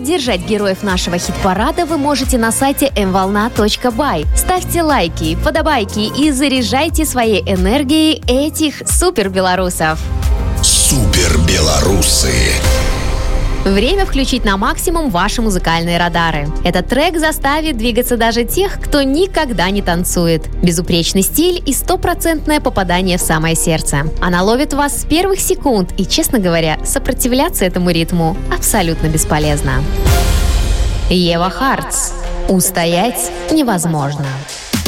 Поддержать героев нашего хит-парада вы можете на сайте mvolna.by. Ставьте лайки, подобайки и заряжайте своей энергией этих супербелорусов. Супербелорусы. Время включить на максимум ваши музыкальные радары. Этот трек заставит двигаться даже тех, кто никогда не танцует. Безупречный стиль и стопроцентное попадание в самое сердце. Она ловит вас с первых секунд, и, честно говоря, сопротивляться этому ритму абсолютно бесполезно. Ева Хартс. Устоять невозможно.